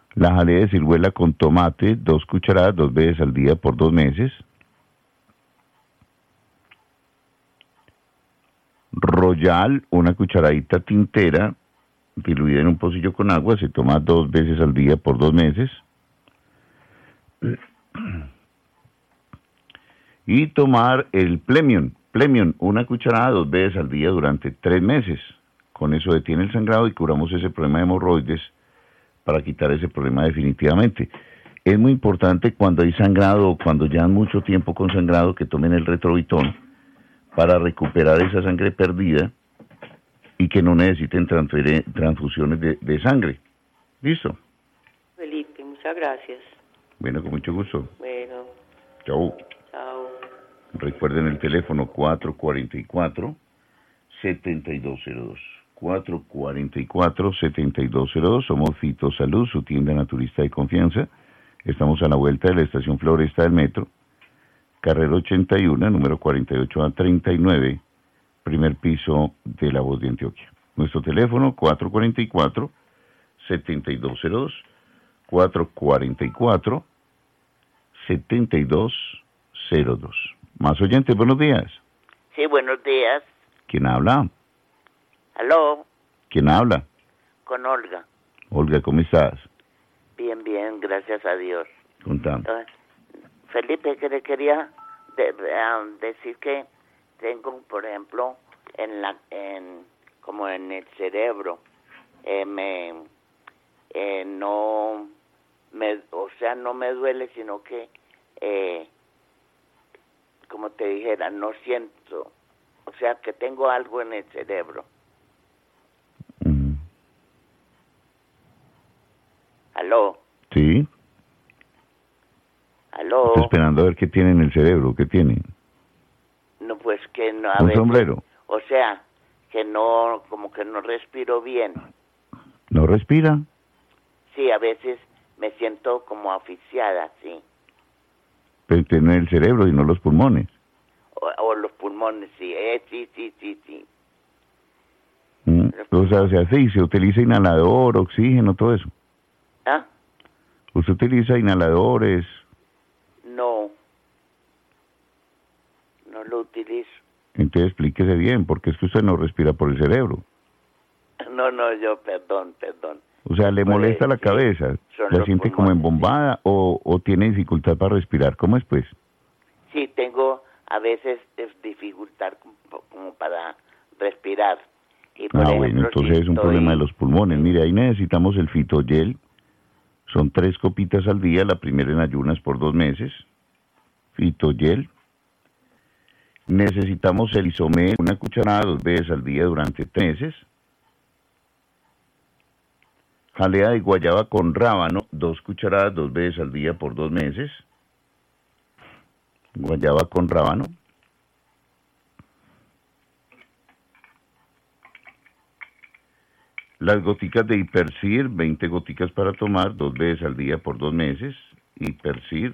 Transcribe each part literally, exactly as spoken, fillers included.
La jalea de ciruela con tomate, dos cucharadas, dos veces al día por dos meses. Royal, una cucharadita tintera, diluida en un pocillo con agua, se toma dos veces al día por dos meses. Y tomar el Plemium, Plemium, una cucharada dos veces al día durante tres meses. Con eso detiene el sangrado y curamos ese problema de hemorroides para quitar ese problema definitivamente. Es muy importante cuando hay sangrado o cuando llevan mucho tiempo con sangrado que tomen el Retrovitón para recuperar esa sangre perdida y que no necesiten transfusiones de, de sangre. ¿Listo? Felipe, muchas gracias. Bueno, con mucho gusto. Bueno. Chau. Chao. Recuerden el teléfono cuatro cuatro cuatro, siete dos cero dos. cuatro cuatro cuatro, siete dos cero dos. Somos Fitosalud, su tienda naturista de confianza. Estamos a la vuelta de la estación Floresta del Metro, carrera ochenta y uno, número cuarenta y ocho a treinta y nueve, primer piso de La Voz de Antioquia. Nuestro teléfono cuatro cuatro cuatro, siete dos cero dos, cuatro cuatro cuatro, siete dos cero dos. Más oyentes, buenos días. Sí, buenos días. ¿Quién habla? ¿Aló? ¿Quién habla? Con Olga. Olga, ¿cómo estás? Bien, bien, gracias a Dios. Contame. Felipe, que le quería de, um, decir que tengo, por ejemplo, en la, en, como en el cerebro, eh, me, eh, no, me, o sea, no me duele, sino que, eh, como te dijera, no siento, o sea, que tengo algo en el cerebro. Mm. ¿Aló? Sí. ¿Aló? Estoy esperando a ver qué tiene en el cerebro, ¿qué tiene? No, pues que no, a ¿Un veces, sombrero? O sea, que no, como que no respiro bien. ¿No respira? Sí, a veces me siento como asfixiada, sí. Pero tiene el cerebro y no los pulmones. O, o los pulmones, sí, eh, sí, sí, sí, sí. Mm. O sea, o sea, sí, se utiliza inhalador, oxígeno, todo eso. ¿Ah? ¿Usted utiliza inhaladores? No, no lo utilizo. Entonces explíquese bien, porque es que usted no respira por el cerebro. No, no, yo, perdón, perdón. O sea, ¿le Por molesta el- la sí, cabeza? son ¿La los siente como pulmones, embombada o, o tiene dificultad para respirar? ¿Cómo es, pues? Sí, tengo a veces es dificultad como, como para respirar. Y por Ah, ejemplo, bueno, entonces si es un estoy- problema de los pulmones. sí. Mire, ahí necesitamos el Fitogel. Son tres copitas al día, la primera en ayunas por dos meses. Fitogel. Necesitamos el Isomel, una cucharada dos veces al día durante tres meses. Jalea de guayaba con rábano, dos cucharadas dos veces al día por dos meses. Guayaba con rábano. Las goticas de Hipercir, veinte goticas para tomar, dos veces al día por dos meses. Hipercir.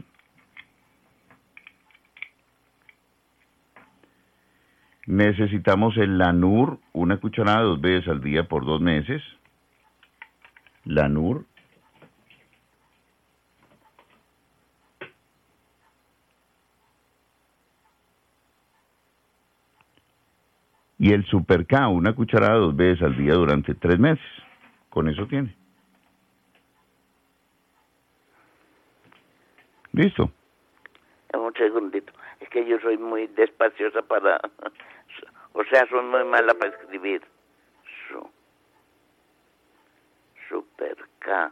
Necesitamos el Lanur, una cucharada dos veces al día por dos meses. Lanur. Y el Super K, una cucharada dos veces al día durante tres meses. Con eso tiene. ¿Listo? Un segundito. Es que yo soy muy despaciosa para... O sea, soy muy mala para escribir. Su, super K.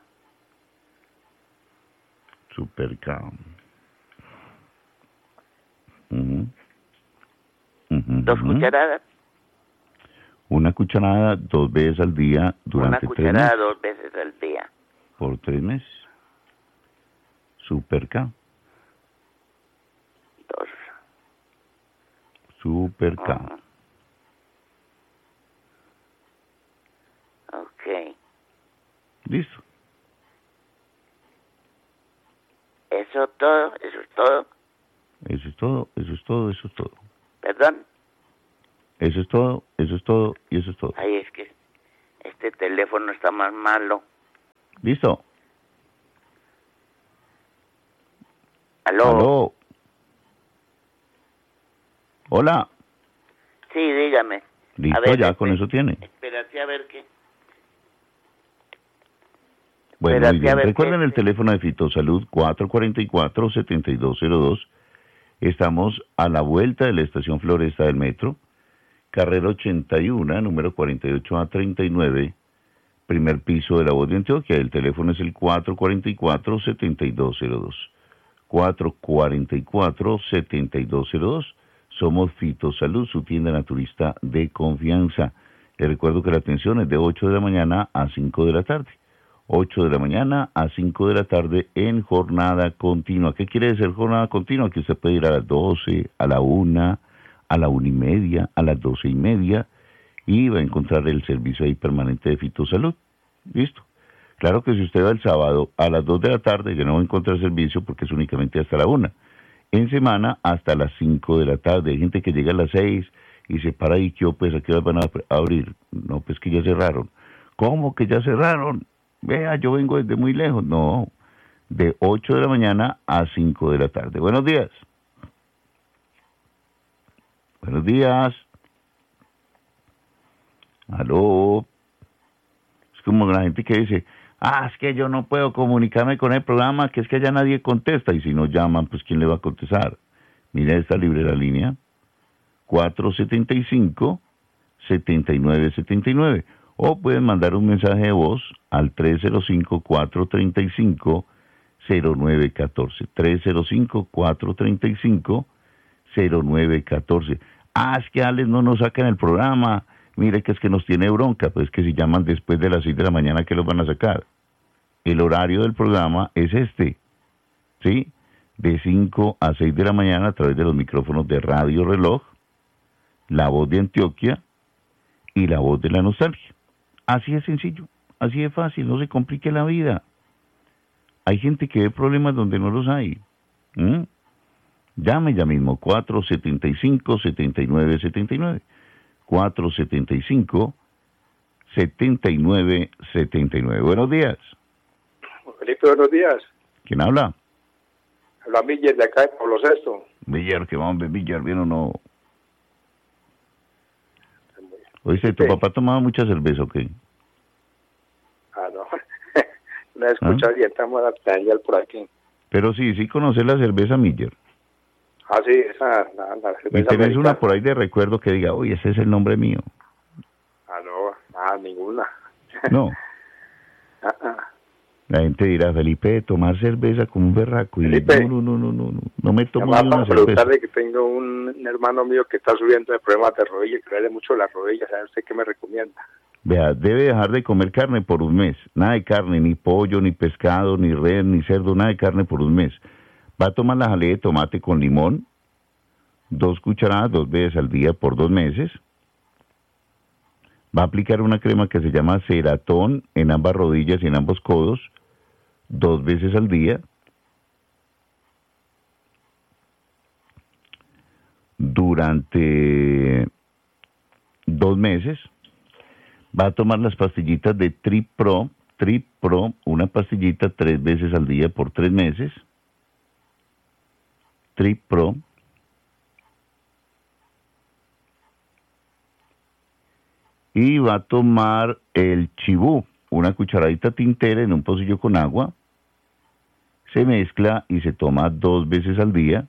Super K. Uh-huh. Uh-huh. Dos cucharadas. Una cucharada dos veces al día durante Una tres cucharada meses. dos veces al día. Por tres meses. Super K. Dos. Super K. Uh-huh. Ok. Listo. Eso todo, eso es todo. Eso es todo, eso es todo, eso es todo. Perdón. Eso es todo, eso es todo y eso es todo. Ay, es que este teléfono está más malo. ¿Listo? Aló. Aló. Hola. Sí, dígame. Listo, a ver, ya este, con eso tiene. Espérate a ver qué. Bueno, espérate muy bien. a ver Recuerden qué- el teléfono de Fitosalud cuatro cuatro cuatro, siete dos cero dos. Estamos a la vuelta de la estación Floresta del Metro, carrera ochenta y uno, número cuarenta y ocho A treinta y nueve, primer piso de la Voz de Antioquia. El teléfono es el cuatro cuatro cuatro, siete dos cero dos. cuatro cuatro cuatro, siete dos cero dos. Somos Fitosalud, su tienda naturista de confianza. Les recuerdo que la atención es de ocho de la mañana a cinco de la tarde. ocho de la mañana a cinco de la tarde en jornada continua. ¿Qué quiere decir jornada continua? Que usted puede ir a las doce, a la una, a la una y media, a las doce y media, y va a encontrar el servicio ahí permanente de Fitosalud. Listo. Claro que si usted va el sábado a las dos de la tarde, ya no va a encontrar servicio porque es únicamente hasta la una. En semana hasta las cinco de la tarde. Hay gente que llega a las seis y se para y que, pues, ¿a qué horas van a abrir? No, pues que ya cerraron. ¿Cómo que ya cerraron? Vea, yo vengo desde muy lejos. No, de ocho de la mañana a cinco de la tarde. Buenos días. Buenos días. Aló. Es como la gente que dice, ah, es que yo no puedo comunicarme con el programa, que es que ya nadie contesta. Y si no llaman, pues ¿quién le va a contestar? Mira, está libre la línea. cuatro siete cinco, siete nueve siete nueve. O pueden mandar un mensaje de voz al tres cero cinco, cuatro tres cinco, cero nueve uno cuatro. tres cero cinco, cuatro tres cinco, cero nueve uno cuatro. Ah, es que Alex no nos saca en el programa. Mire que es que nos tiene bronca. Pues que si llaman después de las seis de la mañana, ¿qué los van a sacar? El horario del programa es este, ¿sí? De cinco a seis de la mañana a través de los micrófonos de Radio Reloj, La Voz de Antioquia y La Voz de la Nostalgia. Así es sencillo, así es fácil, no se complique la vida. Hay gente que ve problemas donde no los hay. ¿Mm? Llame ya mismo, cuatro siete cinco, siete nueve siete nueve. cuatro siete cinco, siete nueve siete nueve. Buenos días. Felipe, buenos días. ¿Quién habla? Habla Miller de acá de Pablo sexto. Villar, que vamos a ver, Villar, ¿bien o no? Oíste, ¿tu Sí. papá tomaba mucha cerveza o qué? Ah, no. No he escuchado bien, estamos a la por aquí. Pero sí, sí conoces la cerveza Miller. Ah, sí, esa, la, la Y cerveza tenés americana. una por ahí de recuerdo que diga, oye, ese es el nombre mío. Ah, no, ah, ninguna. No. ah, ah. La gente dirá, Felipe, tomar cerveza como un berraco. Y Felipe, no, no, no, no, no, no me tomo Llamaba ni una para cerveza. preguntarle que tengo un, un hermano mío que está subiendo de problemas de rodillas, que le duele mucho las rodillas. ¿Sabe usted qué me recomienda? Vea, debe dejar de comer carne por un mes. Nada de carne, ni pollo, ni pescado, ni res, ni cerdo, nada de carne por un mes. Va a tomar la jalea de tomate con limón, dos cucharadas, dos veces al día por dos meses. Va a aplicar una crema que se llama Ceratón en ambas rodillas y en ambos codos, dos veces al día. Durante dos meses. Va a tomar las pastillitas de Tripro, Tripro, una pastillita tres veces al día por tres meses. Tripro. Y va a tomar el chibú, una cucharadita tintera en un pocillo con agua. Se mezcla y se toma dos veces al día.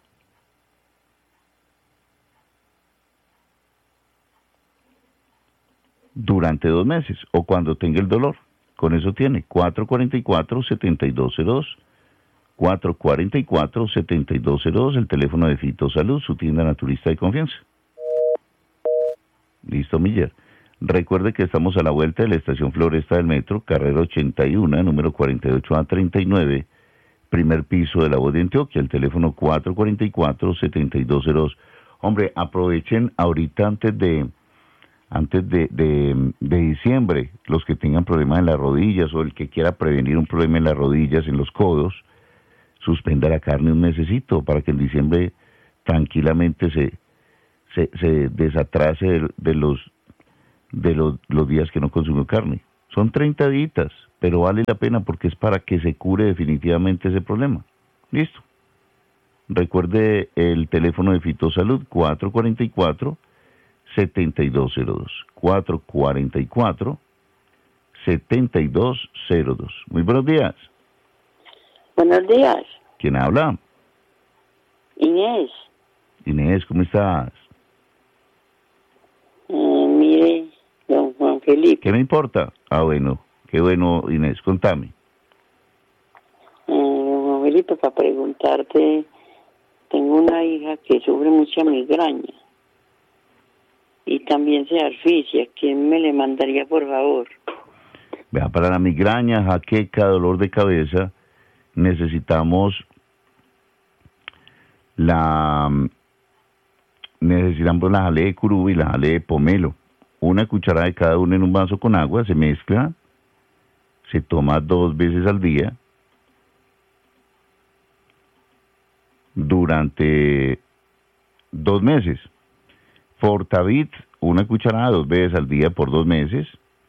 Durante dos meses o cuando tenga el dolor. Con eso tiene cuatro cuatro cuatro, siete dos cero dos. cuatro cuatro cuatro, siete dos cero dos, el teléfono de Fitosalud, su tienda naturista de confianza. Listo, Miller. Recuerde que estamos a la vuelta de la estación Floresta del Metro, carrera ochenta y uno, número cuarenta y ocho A treinta y nueve, primer piso de la Voz de Antioquia, el teléfono cuatro cuatro cuatro, siete dos cero dos. Hombre, aprovechen ahorita antes de antes de, de, de diciembre, los que tengan problemas en las rodillas o el que quiera prevenir un problema en las rodillas, en los codos, suspenda la carne un mesecito para que en diciembre tranquilamente se, se, se desatrase de, de los de los, los días que no consumió carne. Son treinta días, pero vale la pena porque es para que se cure definitivamente ese problema. Listo. Recuerde el teléfono de Fitosalud, cuatro cuatro cuatro, siete dos cero dos. cuatro cuatro cuatro, siete dos cero dos. Muy buenos días. Buenos días. ¿Quién habla? Inés. Inés, ¿cómo estás? Eh, mire, don Juan Felipe. ¿Qué me importa? Ah, bueno, qué bueno, Inés, contame. Eh, don Juan Felipe, para preguntarte, tengo una hija que sufre mucha migraña y también se asfixia. ¿Quién me le mandaría, por favor? Vea, para la migraña, jaqueca, dolor de cabeza, necesitamos la necesitamos la jalea de curú y la jalea de pomelo. Una cucharada de cada uno en un vaso con agua, se mezcla, se toma dos veces al día durante dos meses. Fortavit, una cucharada dos veces al día por dos meses.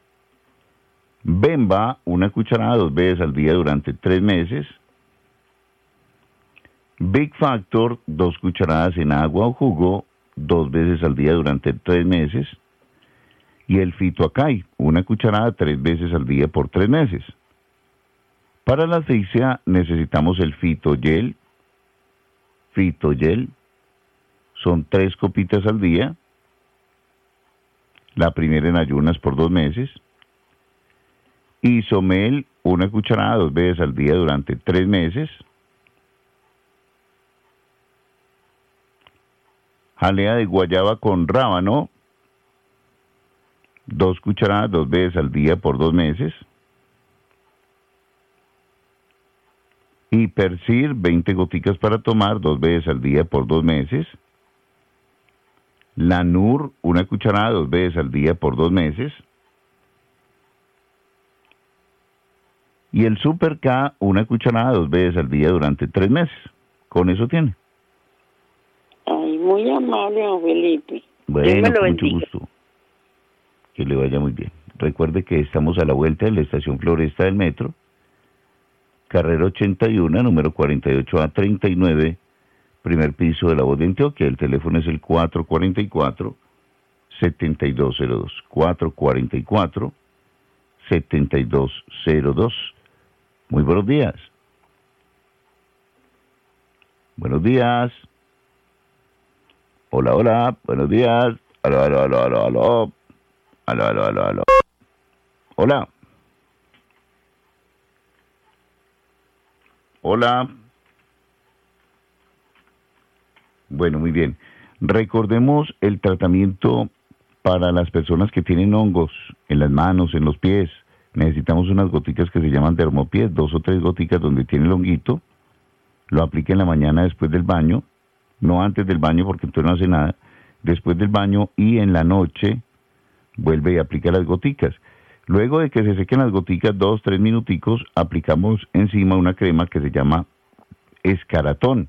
Bemba, una cucharada dos veces al día durante tres meses. Big Factor, dos cucharadas en agua o jugo, dos veces al día durante tres meses. Y el Fitoacay, una cucharada tres veces al día por tres meses. Para la asfixia necesitamos el Fitogel. Fitogel, son tres copitas al día. La primera en ayunas por dos meses. Isomel, una cucharada dos veces al día durante tres meses. Jalea de guayaba con rábano, dos cucharadas dos veces al día por dos meses. Hipercir, veinte goticas para tomar dos veces al día por dos meses. Lanur, una cucharada dos veces al día por dos meses. Y el Super K, una cucharada dos veces al día durante tres meses. Con eso tiene. Ay, muy amable, don Felipe. Bueno, con mucho gusto. Que le vaya muy bien. Recuerde que estamos a la vuelta de la estación Floresta del Metro, carrera ochenta y uno, número cuarenta y ocho A treinta y nueve, primer piso de La Voz de Antioquia. El teléfono es el cuatro cuatro cuatro, siete dos cero dos. cuatro cuatro cuatro, siete dos cero dos. Muy buenos días. Buenos días. Hola, hola. Buenos días. Aló, aló, aló, aló, aló. Aló, aló, aló, aló. Hola. Hola. Bueno, muy bien. Recordemos el tratamiento para las personas que tienen hongos en las manos, en los pies. Necesitamos unas goticas que se llaman dermopiés, dos o tres goticas donde tiene el honguito. Lo aplica en la mañana después del baño, no antes del baño porque entonces no hace nada. Después del baño y en la noche vuelve y aplica las goticas. Luego de que se sequen las goticas, dos, tres minuticos, aplicamos encima una crema que se llama Escaratón,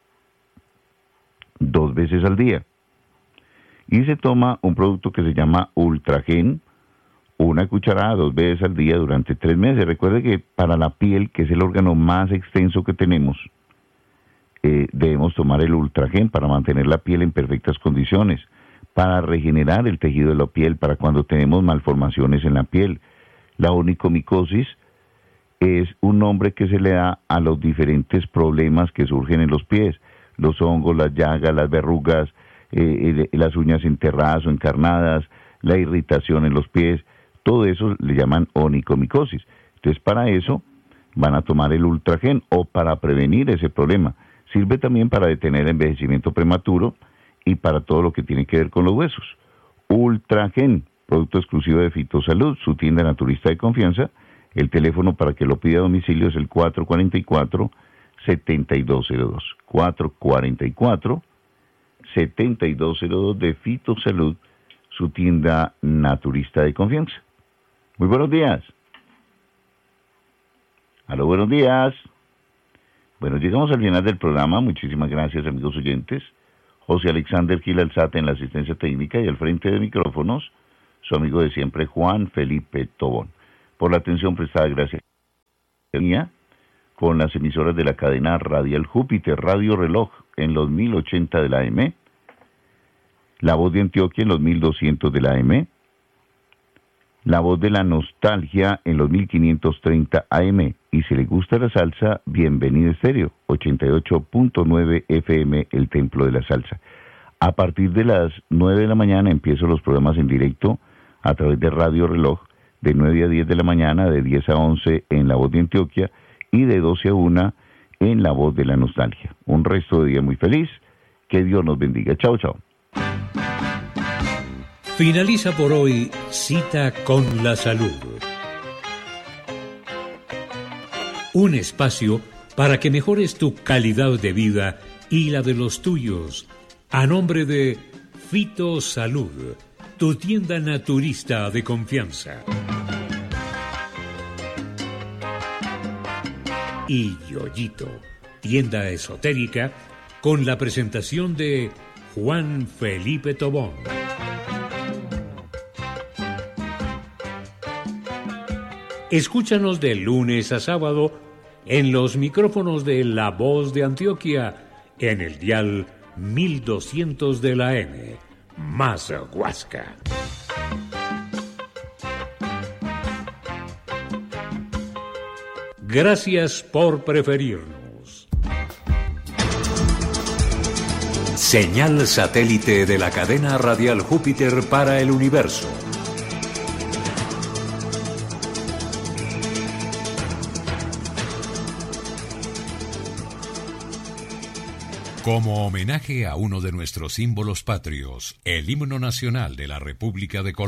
dos veces al día. Y se toma un producto que se llama Ultragen, una cucharada dos veces al día durante tres meses. Recuerde que para la piel, que es el órgano más extenso que tenemos, eh, debemos tomar el Ultragen para mantener la piel en perfectas condiciones, para regenerar el tejido de la piel, para cuando tenemos malformaciones en la piel. La onicomicosis es un nombre que se le da a los diferentes problemas que surgen en los pies, los hongos, las llagas, las verrugas, eh, eh, las uñas enterradas o encarnadas, la irritación en los pies, todo eso le llaman onicomicosis. Entonces, para eso van a tomar el Ultragen o para prevenir ese problema. Sirve también para detener envejecimiento prematuro y para todo lo que tiene que ver con los huesos. Ultragen, producto exclusivo de Fitosalud, su tienda naturista de confianza. El teléfono para que lo pida a domicilio es el cuatro cuatro cuatro, siete dos cero dos. cuatro cuatro cuatro, siete dos cero dos de Fitosalud, su tienda naturista de confianza. Muy buenos días. Aló, buenos días. Bueno, llegamos al final del programa. Muchísimas gracias, amigos oyentes. José Alexander Gil Alzate en la asistencia técnica y al frente de micrófonos, su amigo de siempre, Juan Felipe Tobón. Por la atención prestada, gracias. con las emisoras de la cadena Radial Júpiter, Radio Reloj en los mil ochenta de la A M, La Voz de Antioquia en los mil doscientos de la A M, La Voz de la Nostalgia en los mil quinientos treinta A M, y si le gusta la salsa, Bienvenido Estéreo, ochenta y ocho punto nueve F M, El Templo de la Salsa. A partir de las nueve de la mañana empiezo los programas en directo a través de Radio Reloj, de nueve a diez de la mañana, de diez a once en La Voz de Antioquia y de doce a una en La Voz de la Nostalgia. Un resto de día muy feliz, que Dios nos bendiga. Chao, chao. Finaliza por hoy Cita con la Salud. Un espacio para que mejores tu calidad de vida y la de los tuyos. A nombre de Fito Salud, tu tienda naturista de confianza. Y Yoyito, tienda esotérica, con la presentación de Juan Felipe Tobón. Escúchanos de lunes a sábado en los micrófonos de La Voz de Antioquia, en el dial mil doscientos de la M, más Huasca. Gracias por preferirnos. Señal satélite de la cadena radial Júpiter para el universo. Como homenaje a uno de nuestros símbolos patrios, el himno nacional de la República de Colombia.